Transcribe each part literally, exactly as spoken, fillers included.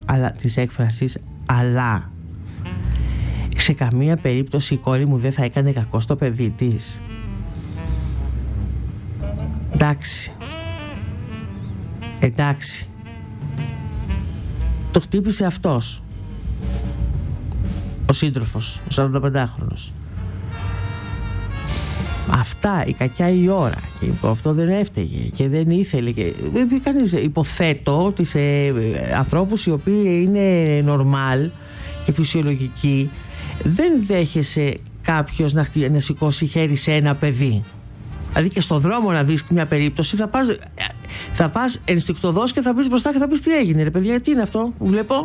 αλλά, της έκφρασης αλλά σε καμία περίπτωση η κόρη μου δεν θα έκανε κακό στο παιδί της. Εντάξει. Εντάξει. Το χτύπησε αυτός, ο σύντροφος, ο σαρανταπεντάχρονος. Αυτά, η κακιά η ώρα. Και αυτό δεν έφταιγε και δεν ήθελε. Και... Κανείς, υποθέτω ότι σε ανθρώπους οι οποίοι είναι νορμάλ και φυσιολογικοί δεν δέχεσαι κάποιος να, χτυ... να σηκώσει χέρι σε ένα παιδί. Δηλαδή και στον δρόμο να δεις μια περίπτωση θα πας, θα πας ενστικτωδώς και θα πεις μπροστά και θα πεις τι έγινε ρε παιδιά, τι είναι αυτό που βλέπω.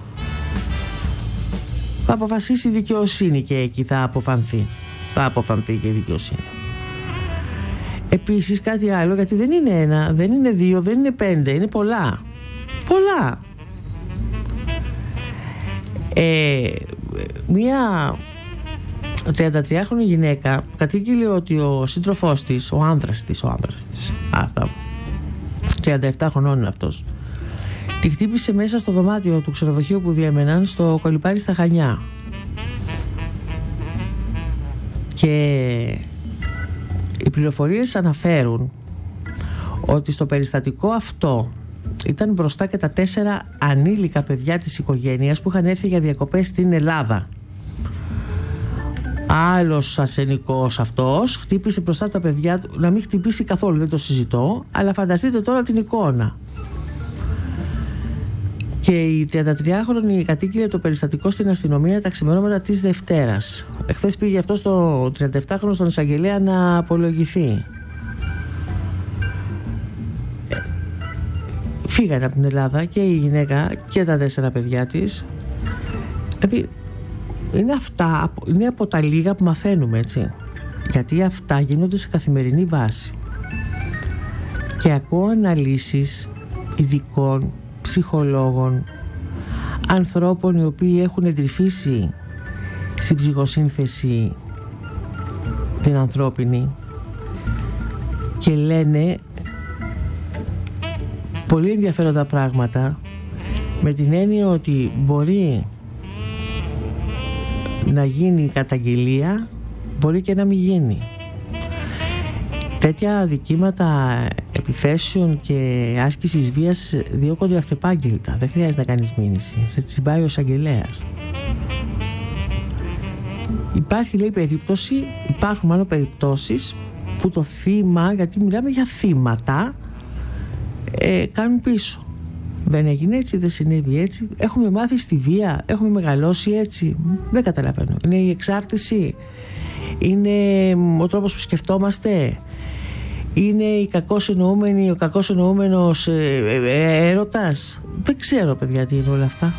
Θα αποφασίσει η δικαιοσύνη και εκεί θα αποφανθεί. Θα αποφανθεί και η δικαιοσύνη. Επίσης κάτι άλλο, γιατί δεν είναι ένα, δεν είναι δύο, δεν είναι πέντε, είναι πολλά. Πολλά. Ε, μια τριαντατριάχρονη γυναίκα κατήγγειλε ότι ο σύντροφός της, ο άνδρας της, ο άνδρας της, αυτά, τριάντα επτά χρονών είναι αυτός, τη χτύπησε μέσα στο δωμάτιο του ξενοδοχείου που διέμεναν στο Κολιπάρι στα Χανιά. Και οι πληροφορίες αναφέρουν ότι στο περιστατικό αυτό ήταν μπροστά και τα τέσσερα ανήλικα παιδιά της οικογένειας που είχαν έρθει για διακοπές στην Ελλάδα. Άλλος αρσενικός αυτός χτύπησε μπροστά τα παιδιά του, να μην χτυπήσει καθόλου, δεν το συζητώ, αλλά φανταστείτε τώρα την εικόνα. Και η τριαντατριάχρονη κατήγγειλε το περιστατικό στην αστυνομία τα ξημερώματα της Δευτέρας. Εχθές πήγε αυτό στο τριανταεπτάχρονο στον εισαγγελέα να απολογηθεί. Φύγανε από την Ελλάδα και η γυναίκα και τα τέσσερα παιδιά της. Δηλαδή είναι αυτά, είναι από τα λίγα που μαθαίνουμε, έτσι. Γιατί αυτά γίνονται σε καθημερινή βάση. Και ακούω αναλύσεις ειδικών, ψυχολόγων, ανθρώπων οι οποίοι έχουν εντρυφήσει στην ψυχοσύνθεση την ανθρώπινη και λένε πολύ ενδιαφέροντα πράγματα, με την έννοια ότι μπορεί να γίνει καταγγελία, μπορεί και να μην γίνει. Τέτοια αδικήματα επιθέσεων και άσκησης βίας διώκονται αυτεπάγγελτα. Δεν χρειάζεται να κάνεις μήνυση. Σε τσιμπάει ο εισαγγελέας. Υπάρχει, λέει, περίπτωση, υπάρχουν μάλλον περιπτώσεις που το θύμα, γιατί μιλάμε για θύματα, ε, κάνουν πίσω. Δεν έγινε έτσι, δεν συνέβη έτσι. Έχουμε μάθει στη βία, έχουμε μεγαλώσει έτσι. Δεν καταλαβαίνω. Είναι η εξάρτηση, είναι ο τρόπος που σκεφτόμαστε, είναι η κακώς εννοούμενη, ο κακώς εννοούμενος ε, ε, έρωτας. Δεν ξέρω, παιδιά, τι είναι όλα αυτά.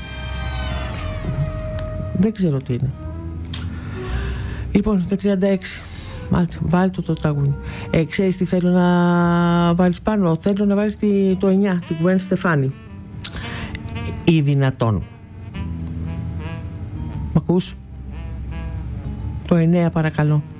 Δεν ξέρω τι είναι. Λοιπόν, τα τριάντα έξι. Μάλτε, βάλτε το τραγούδι. Ε, ξέρεις τι θέλω να βάλεις πάνω? Θέλω να βάλεις τη, το εννιά, την Gwen Stefani. Ή δυνατόν. Μ' ακούς? Το εννιά παρακαλώ.